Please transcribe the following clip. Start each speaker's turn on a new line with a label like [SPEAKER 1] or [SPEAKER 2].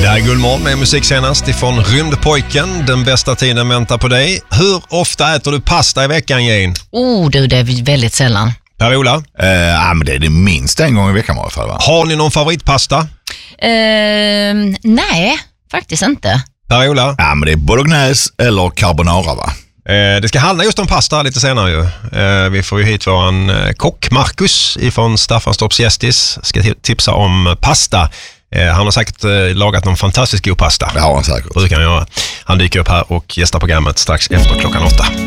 [SPEAKER 1] Det här är Guldmorgon med musik senast ifrån Rymdpojken. Den bästa tiden väntar på dig. Hur ofta äter du pasta i veckan, Jane?
[SPEAKER 2] Det är väldigt sällan.
[SPEAKER 1] Per-Ola?
[SPEAKER 3] Men det är det minst en gång i veckan i alla fall, va?
[SPEAKER 1] Har ni någon favoritpasta?
[SPEAKER 2] Nej, faktiskt inte.
[SPEAKER 1] Per-Ola?
[SPEAKER 3] Ja, men det är bolognese eller carbonara, va?
[SPEAKER 1] Det ska handla just om pasta lite senare ju. Vi får ju hit våran kock Marcus ifrån Staffanstorps Gästis. Ska tipsa om pasta. Han har säkert lagat någon fantastisk god pasta.
[SPEAKER 3] Det har han säkert.
[SPEAKER 1] Brukar han göra. Han dyker upp här och gästar programmet strax efter 8:00.